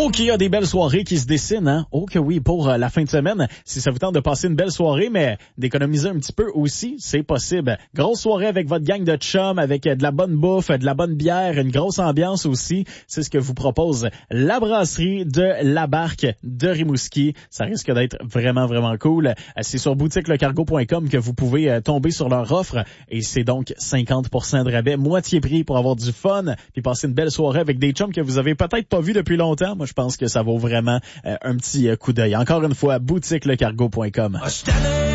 Oh, qu'il y a des belles soirées qui se dessinent, hein? Oh que oui, pour la fin de semaine. Si ça vous tente de passer une belle soirée, mais d'économiser un petit peu aussi, c'est possible. Grosse soirée avec votre gang de chums, avec de la bonne bouffe, de la bonne bière, une grosse ambiance aussi. C'est ce que vous propose la brasserie de la Barque de Rimouski. Ça risque d'être vraiment, vraiment cool. C'est sur boutiquelecargo.com que vous pouvez tomber sur leur offre et c'est donc 50% de rabais, moitié prix pour avoir du fun puis passer une belle soirée avec des chums que vous avez peut-être pas vus depuis longtemps. Moi, je pense que ça vaut vraiment un petit coup d'œil. Encore une fois, boutiquelecargo.com.